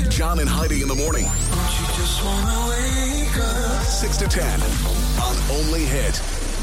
John and Heidi in the morning. 6 to 10 on Only Hit.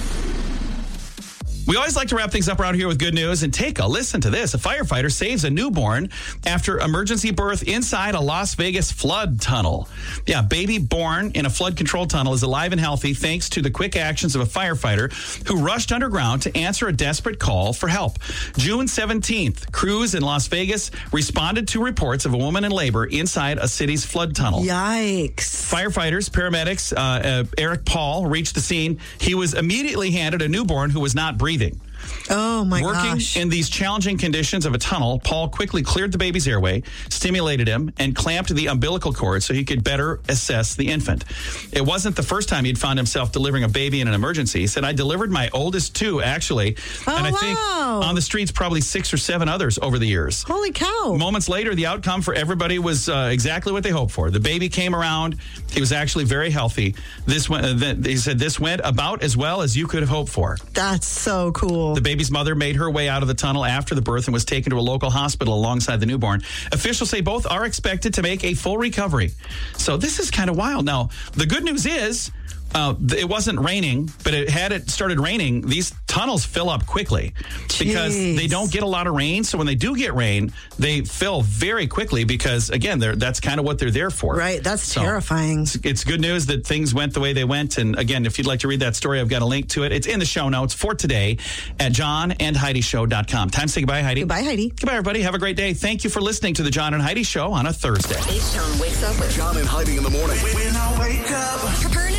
We always like to wrap things up around here with good news, and take a listen to this. A firefighter saves a newborn after emergency birth inside a Las Vegas flood tunnel. Yeah, baby born in a flood control tunnel is alive and healthy thanks to the quick actions of a firefighter who rushed underground to answer a desperate call for help. June 17th, crews in Las Vegas responded to reports of a woman in labor inside a city's flood tunnel. Yikes. Firefighters, paramedics, Eric Paul reached the scene. He was immediately handed a newborn who was not breathing. Oh, my Working gosh. in these challenging conditions of a tunnel, Paul quickly cleared the baby's airway, stimulated him, and clamped the umbilical cord so he could better assess the infant. It wasn't the first time he'd found himself delivering a baby in an emergency. He said, I delivered my oldest two, actually. Oh, and I think wow. on the streets, probably 6 or 7 others over the years. Holy cow. Moments later, the outcome for everybody was exactly what they hoped for. The baby came around. He was actually very healthy. He said, this went about as well as you could have hoped for. That's so cool. The baby's mother made her way out of the tunnel after the birth and was taken to a local hospital alongside the newborn. Officials say both are expected to make a full recovery. So this is kind of wild. Now, the good news is it wasn't raining, but had it started raining, these tunnels fill up quickly because they don't get a lot of rain. So when they do get rain, they fill very quickly because, again, that's kind of what they're there for. Right. That's terrifying. It's good news that things went the way they went. And again, if you'd like to read that story, I've got a link to it. It's in the show notes for today at johnandheidishow.com. Time to say goodbye, Heidi. Goodbye, Heidi. Goodbye, everybody. Have a great day. Thank you for listening to the John and Heidi Show on a Thursday. John wakes up with John and Heidi in the morning. When I wake up.